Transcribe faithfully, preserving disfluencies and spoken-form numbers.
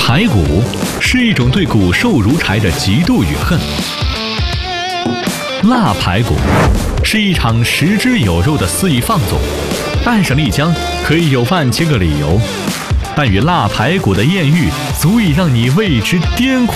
排骨是一种对骨瘦如柴的嫉妒与恨。腊排骨是一场食之有肉的肆意放纵。爱上丽江可以有万千个理由，但与腊排骨的艳遇足以让你为之癫狂。